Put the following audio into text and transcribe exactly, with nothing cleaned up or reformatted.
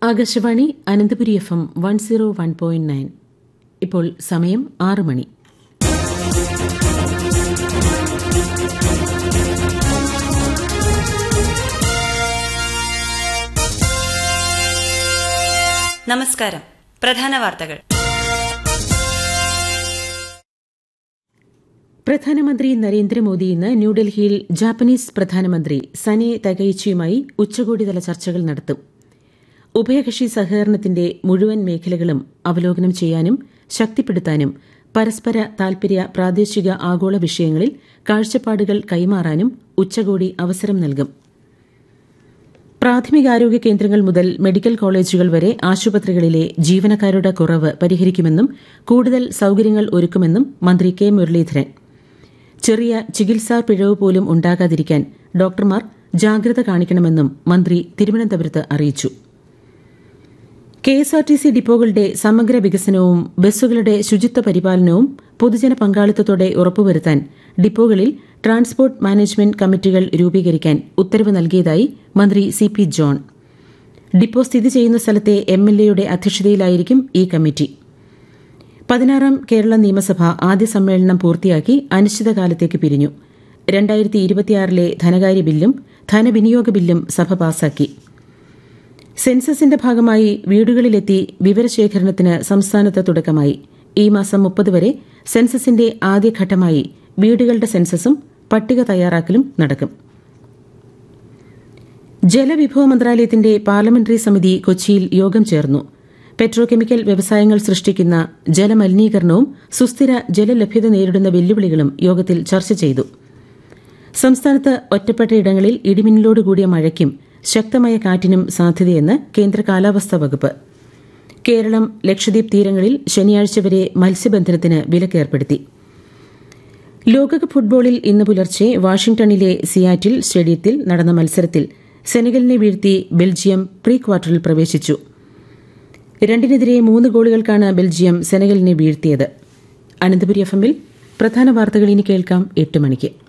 Akashvani Ananthapuri F M one zero one point nine. ഇപ്പോൾ സമയം ആറ് മണി. നമസ്കാരം. പ്രധാന വാർത്തകൾ. പ്രധാനമന്ത്രി നരേന്ദ്രമോദി ഇന്ന് ന്യൂഡൽഹിയിൽ ജാപ്പനീസ് പ്രധാനമന്ത്രി സനെ തകയിച്ചിയുമായി ഉച്ചകോടിതല ചർച്ചകൾ നടത്തും. ഉഭയകക്ഷി സഹകരണത്തിന്റെ മുഴുവൻ മേഖലകളും അവലോകനം ചെയ്യാനും ശക്തിപ്പെടുത്താനും പരസ്പര താൽപര്യ പ്രാദേശിക ആഗോള വിഷയങ്ങളിൽ കാഴ്ചപ്പാടുകൾ കൈമാറാനും ഉച്ചകോടി അവസരം നൽകും. പ്രാഥമികാരോഗ്യ കേന്ദ്രങ്ങൾ മുതൽ മെഡിക്കൽ കോളേജുകൾ വരെ ആശുപത്രികളിലെ ജീവനക്കാരുടെ കുറവ് പരിഹരിക്കുമെന്നും കൂടുതൽ സൌകര്യങ്ങൾ ഒരുക്കുമെന്നും മന്ത്രി കെ മുരളീധരൻ. ചെറിയ ചികിത്സാ പിഴവ് പോലും ഉണ്ടാകാതിരിക്കാൻ ഡോക്ടർമാർ ജാഗ്രത കാണിക്കണമെന്നും മന്ത്രി തിരുവനന്തപുരത്ത് അറിയിച്ചു. കെഎസ്ആർടിസി ഡിപ്പോകളുടെ സമഗ്ര വികസനവും ബസ്സുകളുടെ ശുചിത്വ പരിപാലനവും പൊതുജന പങ്കാളിത്തത്തോടെ ഉറപ്പുവരുത്താൻ ഡിപ്പോകളിൽ ട്രാൻസ്പോർട്ട് മാനേജ്മെന്റ് കമ്മിറ്റികൾ രൂപീകരിക്കാൻ ഉത്തരവ് നൽകിയതായി മന്ത്രി സി പി ജോൺ. ഡിപ്പോ സ്ഥിതി ചെയ്യുന്ന സ്ഥലത്തെ എംഎൽഎയുടെ അധ്യക്ഷതയിലായിരിക്കും ഈ കമ്മിറ്റി. പതിനാറാം കേരള നിയമസഭ ആദ്യ സമ്മേളനം പൂർത്തിയാക്കി അനിശ്ചിതകാലത്തേക്ക് പിരിഞ്ഞു. രണ്ടായിരത്തി ഇരുപത്തിയാറിലെ ധനകാര്യ ബില്ലും ധനവിനിയോഗ ബില്ലും സഭ പാസാക്കി. സെൻസസിന്റെ ഭാഗമായി വീടുകളിലെത്തി വിവരശേഖരണത്തിന് സംസ്ഥാനത്ത് തുടക്കമായി. ഈ മാസം മുപ്പത് വരെ സെൻസസിന്റെ ആദ്യഘട്ടമായി വീടുകളുടെ സെൻസസും പട്ടിക തയ്യാറാക്കലും നടക്കും. ജലവിഭവ മന്ത്രാലയത്തിന്റെ പാർലമെന്ററി സമിതി കൊച്ചിയിൽ യോഗം ചേർന്നു. പെട്രോകെമിക്കൽ വ്യവസായങ്ങൾ സൃഷ്ടിക്കുന്ന ജലമലിനീകരണവും സുസ്ഥിര ജലലഭ്യത നേരിടുന്ന വെല്ലുവിളികളും യോഗത്തിൽ ചർച്ച ചെയ്തു. സംസ്ഥാനത്ത് ഒറ്റപ്പെട്ടയിടങ്ങളിൽ ഇടിമിന്നലോടുകൂടിയ മഴയ്ക്കും ശക്തമായ കാറ്റിനും സാധ്യതയെന്ന് കേന്ദ്ര കാലാവസ്ഥാ വകുപ്പ്. കേരളം ലക്ഷദ്വീപ് തീരങ്ങളിൽ ശനിയാഴ്ച വരെ മത്സ്യബന്ധനത്തിന് വിലക്കേർപ്പെടുത്തി. ലോകകപ്പ് ഫുട്ബോളിൽ ഇന്ന് പുലർച്ചെ വാഷിംഗ്ടണിലെ സിയാറ്റിൽ സ്റ്റേഡിയത്തിൽ നടന്ന മത്സരത്തിൽ സെനഗലിനെ വീഴ്ത്തി ബെൽജിയം പ്രീ ക്വാർട്ടറിൽ പ്രവേശിച്ചു. രണ്ടിനെതിരെ മൂന്ന് ഗോളുകൾക്കാണ് ബെൽജിയം സെനഗലിനെ വീഴ്ത്തിയത്. അനന്തപുരി എഫ് എമ്മിൽ പ്രധാന വാർത്തകൾ ഇനി കേൾക്കാം എട്ട് മണിക്ക്.